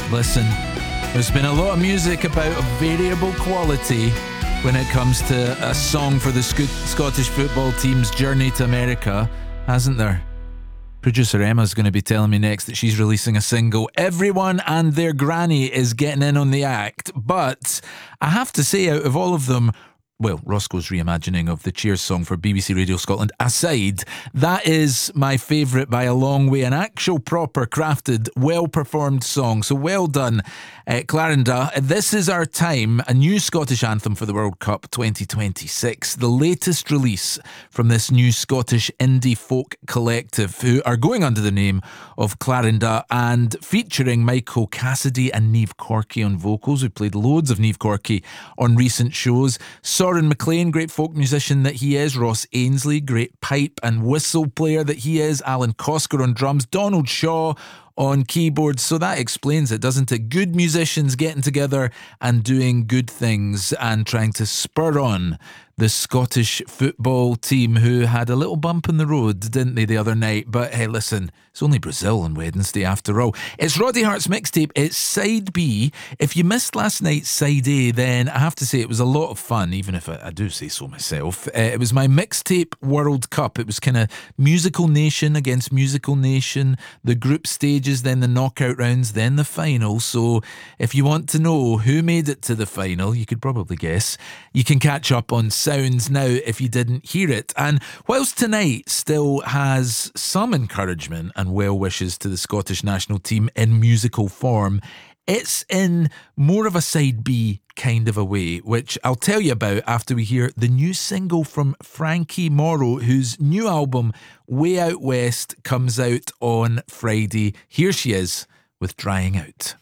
Listen, there's been a lot of music about variable quality when it comes to a song for the Scottish football team's journey to America, hasn't there? Producer Emma's going to be telling me next that she's releasing a single. Everyone and their granny is getting in on the act, but I have to say, out of all of them, well, Roscoe's reimagining of the Cheers song for BBC Radio Scotland aside, that is my favourite by a long way. An actual, proper, crafted, well-performed song. So well done, Clarenda. This is Our Time, a new Scottish anthem for the World Cup 2026. The latest release from this new Scottish indie folk collective who are going under the name of Clarenda and featuring Michael Cassidy and Niamh Corky on vocals. We played loads of Niamh Corky on recent shows. Soren McLean, great folk musician that he is. Ross Ainsley, great pipe and whistle player that he is. Alan Kosker on drums. Donald Shaw on keyboards. So that explains it, doesn't it? Good musicians getting together and doing good things and trying to spur on the Scottish football team, who had a little bump in the road, didn't they, the other night? But hey, listen, it's only Brazil on Wednesday after all. It's Roddy Hart's mixtape. It's Side B. If you missed last night's Side A, then I have to say it was a lot of fun, even if I do say so myself. It was my mixtape World Cup. It was kind of musical nation against musical nation, the group stages, then the knockout rounds, then the final. So if you want to know who made it to the final, you could probably guess. You can catch up on Sounds now if you didn't hear it. And whilst tonight still has some encouragement and well wishes to the Scottish national team in musical form, it's in more of a side B kind of a way, which I'll tell you about after we hear the new single from Frankie Morrow, whose new album Way Out West comes out on Friday. Here she is with Drying Out.